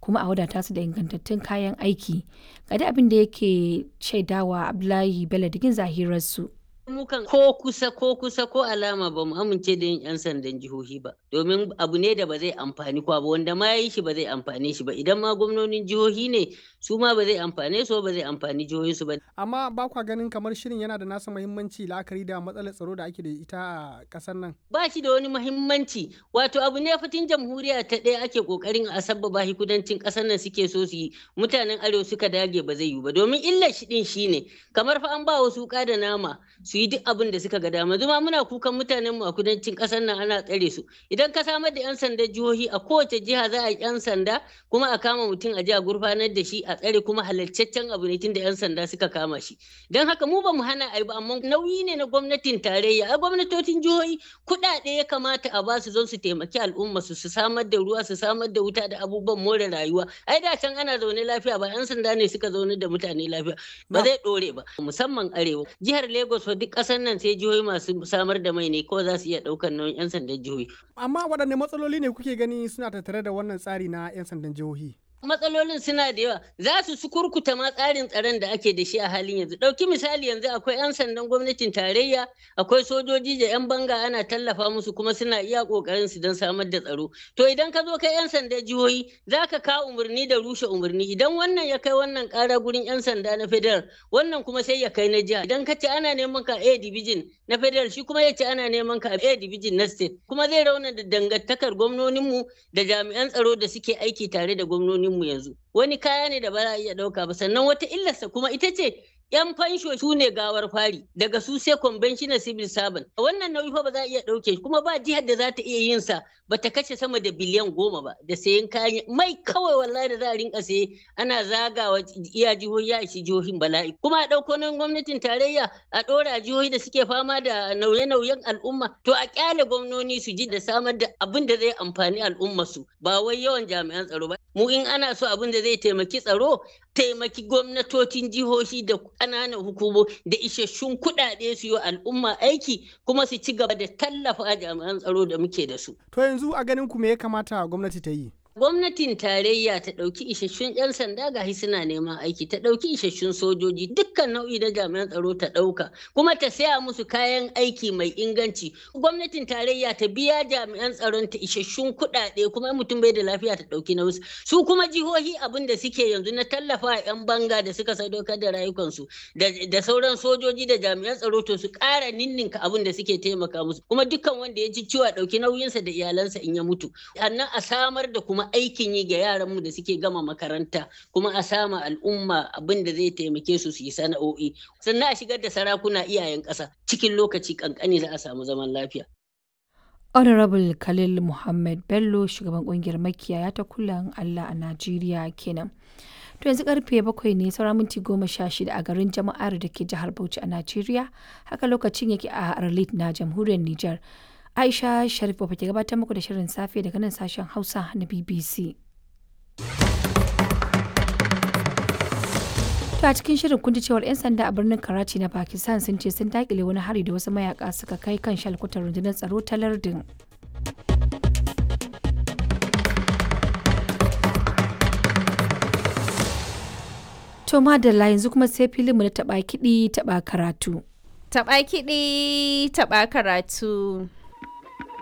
kuma a wadata su da ingantattun kayan aiki. Ga dai abin da yake shaidawa Abdullahi Bello Digin zahirarsu. Mukan ko kusa ko alama ba mu amince da yin 'yan sandan jihohi ba domin abu ne da ba zai amfani kwa ba wanda ma yi shi ba zai amfane shi ba idan ma gwamnonin jihohi ne su ma ba zai amfane su ba zai amfani jihohinsu ba. Amma ba kwa ganin kamar shirin yana da nasa muhimmanci la'akari da matsalar tsaro da ake da ita a ƙasar nan? Ba shi da wani muhimmanci wato abu ne fatin jamhuriya ta ɗaya ake ƙoƙarin a sabbaba shi kudancin ƙasar nan suke so su yi mutanen arewa suka dage ba zai yiwu ba domin illar shi ɗin shine kamar fa an ba wasu wuƙa da nama su yi duk abin da suka ga dama zuma muna kukan mutanen mu a kudancin ƙasar nan ana tsare su idan ka samar da 'yan sandan jihohi a kowace jiha za a yi 'yan sanda kuma a kama mutum a jiha gurfanar da shi a tsare kuma halarcaccen abu ne tunda 'yan sanda suka kama shi don haka mu ba mu hana a yi ba amma nauyi ne na gwamnatin tarayya a gwamnatocin jihohi kuɗaɗe ya kamata a ba su don su taimaki al'umma su samar da ruwa su samar da wuta da abubuwan more rayuwa ai da can ana zaune lafiya ba 'yan sanda ne suka zaune da mutane lafiya ba zai ɗore ba musamman arewa jihar Lagos duk ƙasar nan sai jihohi masu samar da mai ne ko za su iya ɗaukar nauyin 'yan sandan jihohi. Amma waɗanne matsaloli ne kuke gani suna tattare da wannan tsari na 'yan sandan jihohi? Matsalolin suna da yawa za su kurkuta ma tsarin tsaron da ake da shi a halin yanzu ɗauki misali yanzu akwai 'yan sandan gwamnatin tarayya akwai sojoji da 'yan banga ana tallafa musu kuma suna iya ƙoƙarin su don samar da tsaro to idan ka zo kai 'yan sanda jihohi za ka kawo umarni da rushe umarni idan wannan ya kai wannan ƙara gurin 'yan sanda na federal wannan kuma sai ya kai na jiha idan ka ce ana neman ka A division na federal shi kuma ya ce ana neman ka A division na state kuma zai rauna da dangantakar gwamnoninmu da jami'an tsaro da suke aiki tare da gwamnoninmu mu yanzu wani kaya ne da ba za a iya ɗauka ba sannan wata illarsa kuma ita ce 'yan fansho su ne gawar fari daga su sai conventional civil servant wannan nauyi fa ba za a iya ɗauke kuma ba jihar da za ta iya yin sa ba ta kashe sama da biliyan 10 ba da sayan kayan mai kawai wallahi da za a rinka saye ana zagawa iya jihohi ya ishi jihohin bala'i kuma a ɗauko nan gwamnatin tarayya a ɗora jihohi da suke fama da nauye-nauyen al'umma to a ƙyale gwamnoni su ji da samar da abin da zai amfani al'umma su ba wai yawan jami'an tsaro ba mu in ana so abin da zai taimaki tsaro taimaki gwamnatocin jihohi da ƙananan hukumo da isasshun kuɗaɗe su yi al'umma aiki kuma su ci gaba da tallafa jami'an tsaro da muke da su. To yanzu a ganin ku me ya kamata gwamnati ta yi? Gwamnatin tarayya ta ɗauki isasshun 'yan sanda gashi suna neman aiki ta ɗauki isasshun sojoji dukkan nau'i na jami'an tsaro ta ɗauka kuma ta saya musu kayan aiki mai inganci gwamnatin tarayya ta biya jami'an tsaron ta isasshun kuɗaɗe kuma mutum bai da lafiya ta ɗauki nauyi su kuma jihohi abin da suke yanzu na tallafa 'yan banga da suka sadaukar da rayukansu da sauran sojoji da jami'an tsaro to su ƙara ninninka abin da suke taimaka musu kuma dukkan wanda ya ji ciwo a ɗauki nauyinsa da iyalansa in ya mutu sannan a samar da kuma aikin yi ga yaranmu da suke gama makaranta kuma a sama al'umma abin da zai taimake su su yi sana'o'i sannan a shigar da sarakuna iyayen ƙasa cikin lokaci kankani za a samu zaman lafiya. Honorable Khalil Muhammad Bello shugaban kungiyar makiyaya ta kulan Allah a Najeriya kenan. To yanzu karfe 7 ne saura minti 16 a garin jama'ar da ke jihar Bauchi a Najeriya haka lokacin yake a Arlit na jamhuriyar Nijar. Aisha Sharif ba ke gabatar muku da shirin safe daga nan sashen Hausa na BBC. To a cikin shirin kun ji cewar 'yan sanda a birnin Karachi na Pakistan sun ce sun dakile wani hari da wasu mayaka suka kai kan shalkutar rundunar tsaro ta lardin. To madalla yanzu kuma sai filinmu na taɓa kiɗi taɓa karatu. Taɓa kiɗi taɓa karatu.